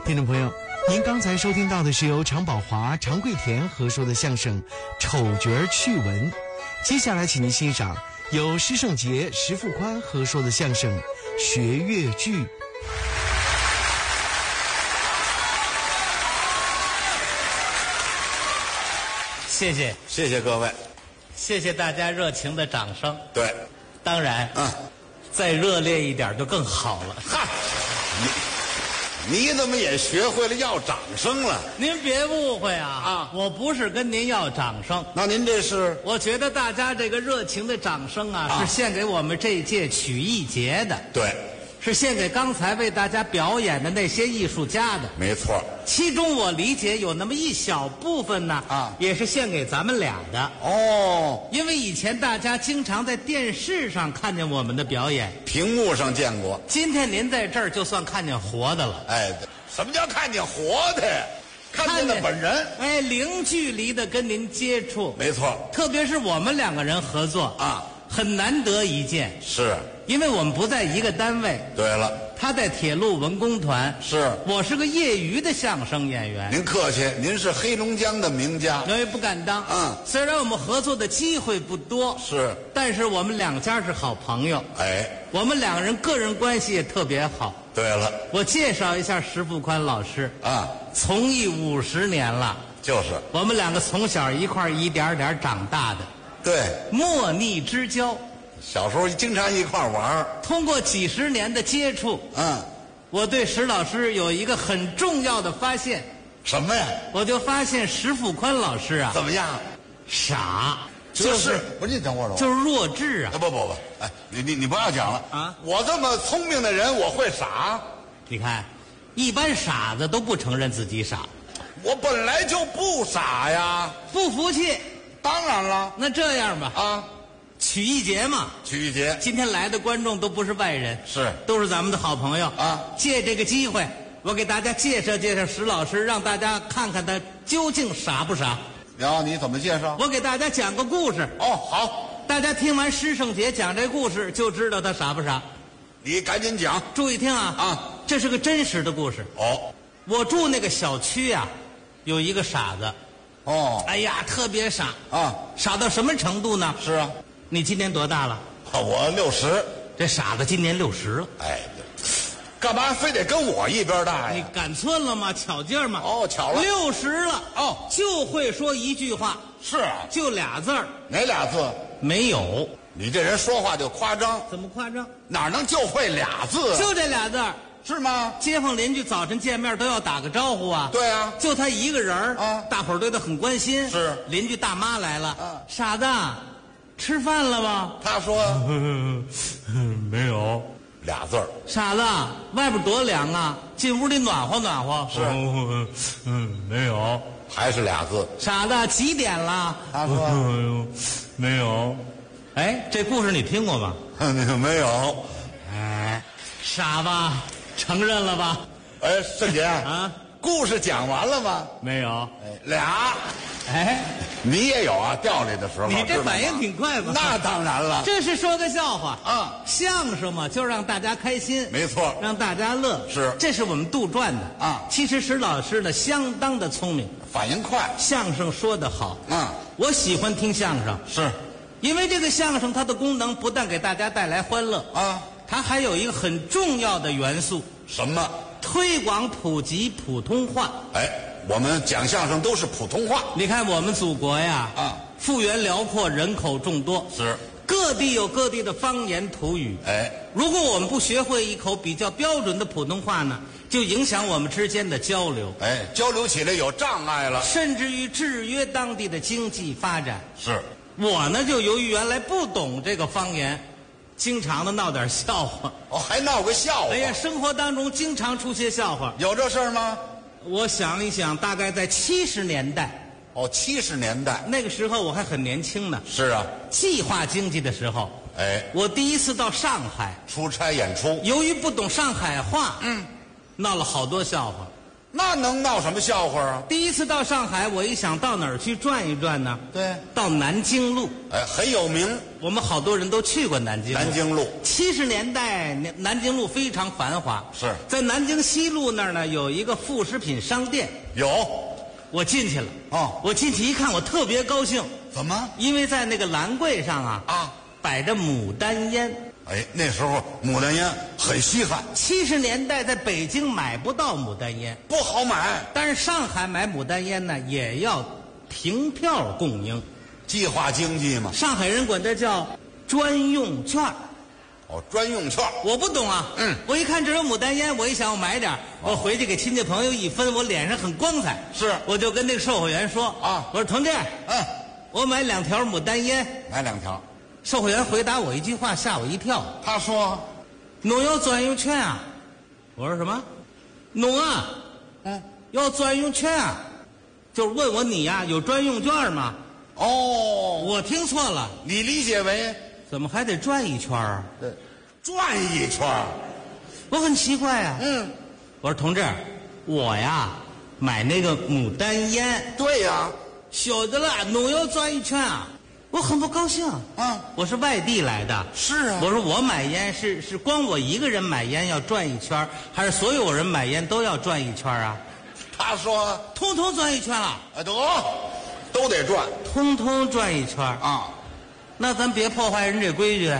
听众朋友，您刚才收听到的是由常宝华、常贵田合说的相声《丑角趣闻》，接下来请您欣赏由施圣杰、石富宽合说的相声《学越剧》。 谢谢， 谢谢各位， 谢谢大家热情的掌声。 对， 当然，再热烈一点就更好了。 嗨，你怎么也学会了要掌声了？ 您别误会啊！我不是跟您要掌声， 那您这是？ 我觉得大家这个热情的掌声是献给我们这一届曲艺节的。 对， 是献给刚才为大家表演的那些艺术家的。 没错。 其中我理解有那么一小部分呢，也是献给咱们俩的。 哦， 因为以前大家经常在电视上看见我们的表演， 屏幕上见过。 今天您在这儿就算看见活的了。 哎，什么叫看见活的呀？看见了本人。 哎，零距离的跟您接触。 没错。 特别是我们两个人合作很难得一见。 是。 因为我们不在一个单位。 对了。 他在铁路文工团， 是我是个业余的相声演员。 您客气，您是黑龙江的名家。 我也不敢当。虽然我们合作的机会不多， 是， 但是我们两家是好朋友。 哎， 我们两个人个人关系也特别好。 对了， 我介绍一下石富宽老师从艺50年了。 就是我们两个从小一块一点点长大的。 对， 莫逆之交。 小时候经常一块玩。 通过几十年的接触，我对石老师有一个很重要的发现。 什么呀？ 我就发现石富宽老师怎么样？ 傻， 就是不是？你等会儿了， 就是弱智啊！ 不，哎，你不要讲了我这么聪明的人，我会傻？ 你看，一般傻子都不承认自己傻。 我本来就不傻呀。 不服气？ 当然了。 那这样吧曲艺节嘛， 曲艺节， 今天来的观众都不是外人，都是咱们的好朋友借这个机会，我给大家介绍介绍石老师，让大家看看他究竟傻不傻。 然后你怎么介绍？ 我给大家讲个故事。 好， 大家听完施圣杰讲这故事，就知道他傻不傻。 你赶紧讲， 注意听这是个真实的故事。我住那个小区有一个傻子。哎呀，特别傻傻到什么程度呢？ 是啊。 你今年多大了？ 我60。 这傻子今年60了。 哎，干嘛非得跟我一边大呀？ 你赶寸了吗？巧劲儿吗？ 巧了。 60了就会说一句话。 是啊， 就俩字儿。 哪俩字？ 没有。 你这人说话就夸张。 怎么夸张？ 哪能就会俩字？ 就这俩字儿。 是吗？ 街坊邻居早晨见面都要打个招呼对啊。 就他一个人大伙儿对他很关心。 是。 邻居大妈来了傻子吃饭了吗？ 他说没有。 俩字儿。 傻子，外边多凉啊，进屋里暖和暖和。 是。 没有。 还是俩字。 傻子，几点了？ 他说没有。哎，这故事你听过吗？ 没有。 哎，傻吧，承认了吧？ 哎，圣杰故事讲完了吗？ 没有。 俩。 哎， 你也有调理的时候。 你这反应挺快吧？ 那当然了。 这是说个笑话相声嘛，就让大家开心。 没错， 让大家乐。 是， 这是我们杜撰的其实石老师呢，相当的聪明， 反应快， 相声说得好。我喜欢听相声， 是因为这个相声它的功能不但给大家带来欢乐它还有一个很重要的元素。 什么？ 推广普及普通话。 我们讲相声都是普通话。 你看我们祖国呀幅员辽阔，人口众多， 是各地有各地的方言土语。如果我们不学会一口比较标准的普通话呢，就影响我们之间的交流。 交流起来有障碍了， 甚至于制约当地的经济发展。 是我呢，就由于原来不懂这个方言，经常的闹点笑话。 还闹个笑话？ 哎呀，生活当中经常出些笑话。 有这事儿吗？ 我想一想，大概在70年代。 70年代， 那个时候我还很年轻呢。 是啊， 计划经济的时候。我第一次到上海出差演出， 由于不懂上海话，闹了好多笑话。 那能闹什么笑话啊？ 第一次到上海，我一想到哪儿去转一转呢？ 对， 到南京路。 哎，很有名。 我们好多人都去过南京路。 南京路 70年代，南京路非常繁华。 是在南京西路那儿呢，有一个副食品商店。 有， 我进去了。 哦， 我进去一看，我特别高兴。 怎么？ 因为在那个栏柜上啊，摆着牡丹烟。 哎，那时候牡丹烟很稀罕 ，70年代在北京买不到牡丹烟， 不好买。 但是上海买牡丹烟呢，也要凭票供应， 计划经济嘛。 上海人管这叫专用券。 哦，专用券。 我不懂啊。我一看这有牡丹烟，我一想我买点，我回去给亲戚朋友一分，我脸上很光彩。 是， 我就跟那个售货员说啊，我说同志，我买2条牡丹烟。 买2条。 售货员回答我一句话，吓我一跳。 他说：“ 侬要专用券啊？”我说什么？侬啊，要专用券啊？就是问我你呀，有专用券吗？ 哦， 我听错了。 你理解为怎么还得转一圈啊？ 对，转一圈。 我很奇怪啊。我说同志，我呀买那个牡丹烟。 对呀， 晓得了，侬要转一圈啊？我很不高兴。我是外地来的。 是啊。 我说我买烟是光我一个人买烟要转一圈，还是所有人买烟都要转一圈啊？ 他说通通转一圈了。 都得转， 通通转一圈啊。 那咱别破坏人这规矩。